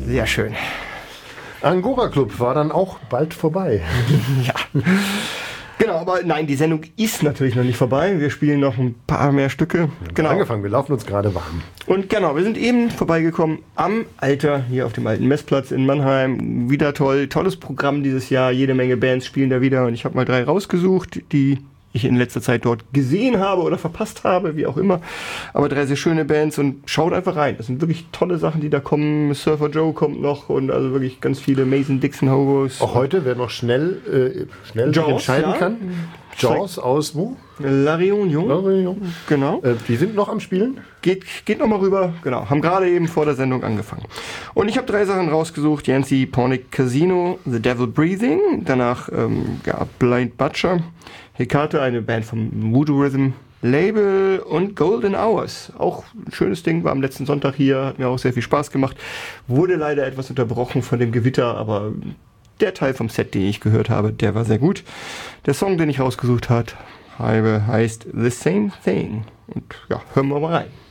Sehr schön. Angora Club war dann auch bald vorbei. Ja. Genau, aber nein, die Sendung ist natürlich noch nicht vorbei. Wir spielen noch ein paar mehr Stücke. Genau. Angefangen, wir laufen uns gerade warm. Und genau, wir sind eben vorbeigekommen am Alter, hier auf dem alten Messplatz in Mannheim. Wieder toll, tolles Programm dieses Jahr. Jede Menge Bands spielen da wieder. Und ich habe mal 3 rausgesucht, die ich in letzter Zeit dort gesehen habe oder verpasst habe, wie auch immer. Aber 3 sehr schöne Bands und schaut einfach rein. Das sind wirklich tolle Sachen, die da kommen. Surfer Joe kommt noch und also wirklich ganz viele Mason Dixon Hobos. Auch heute, wer noch schnell sich entscheiden kann. Jaws aus wo? La Réunion. Genau. Die sind noch am Spielen? Geht noch mal rüber. Genau. Haben gerade eben vor der Sendung angefangen. Und ich habe 3 Sachen rausgesucht. Yancy Pornic Casino, The Devil Breathing. Danach Blind Butcher. Hecate, eine Band vom Voodoo Rhythm Label und Golden Hours. Auch ein schönes Ding, war am letzten Sonntag hier, hat mir auch sehr viel Spaß gemacht. Wurde leider etwas unterbrochen von dem Gewitter, aber der Teil vom Set, den ich gehört habe, der war sehr gut. Der Song, den ich rausgesucht habe, heißt The Same Thing. Und ja, hören wir mal rein.